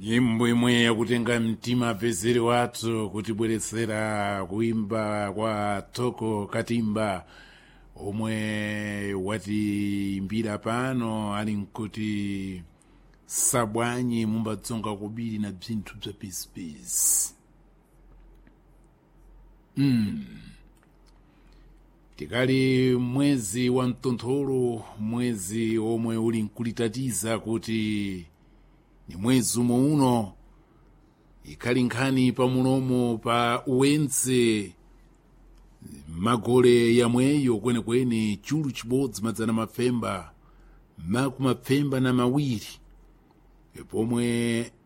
nyimbo imwe yakutenga mtima pezeri wathu kutibweretsera kuimba kwa Toko Katimba omwe watiimbira pano ali nkuti sabwanyi mumbatsonga kubiri na bzinthu bza pisipisi. Tikali mwezi wa mtontholo, mwezi omwe uli nkulitatiza kuti ni mwezi umwe uno ikali nkhani pa mulomo pa uwentse magole yamweyo kwenekwene chulu chibodzi madzana mapfemba makumapfemba na mawiri pomwe